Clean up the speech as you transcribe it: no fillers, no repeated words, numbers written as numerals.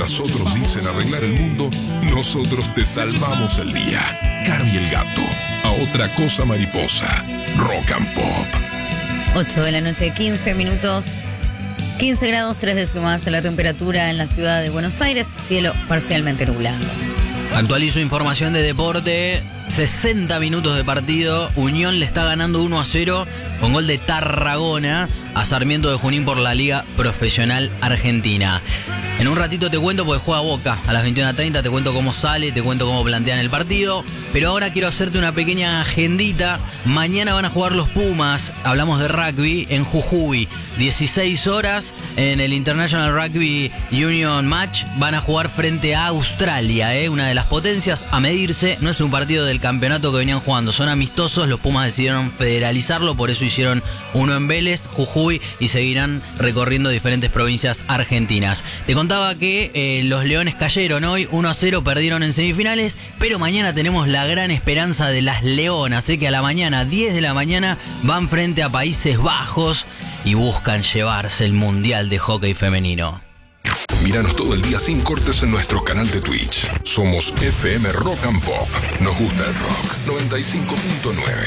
mientras otros dicen arreglar el mundo, nosotros te salvamos el día. Caro y el gato, a otra cosa mariposa. Rock and Pop. 8 de la noche, 15 minutos. 15 grados, 3 décimas la temperatura en la ciudad de Buenos Aires. Cielo parcialmente nublado. Actualizo información de deporte. 60 minutos de partido. Unión le está ganando 1-0 con gol de Tarragona a Sarmiento de Junín por la Liga Profesional Argentina. En un ratito te cuento porque juega Boca a las 21:30, te cuento cómo sale, te cuento cómo plantean el partido. Pero ahora quiero hacerte una pequeña agendita. Mañana van a jugar los Pumas, hablamos de rugby, en Jujuy. 16 horas en el International Rugby Union Match. Van a jugar frente a Australia, una de las potencias a medirse. No es un partido del campeonato que venían jugando, son amistosos. Los Pumas decidieron federalizarlo, por eso hicieron uno en Vélez, Jujuy, y seguirán recorriendo diferentes provincias argentinas. Te contaba que los Leones cayeron hoy 1-0, perdieron en semifinales, pero mañana tenemos la gran esperanza de las Leonas, que a la mañana, 10 de la mañana, van frente a Países Bajos y buscan llevarse el Mundial de Hockey Femenino. Míranos todo el día sin cortes en nuestro canal de Twitch. Somos FM Rock and Pop. Nos gusta el rock. 95.9.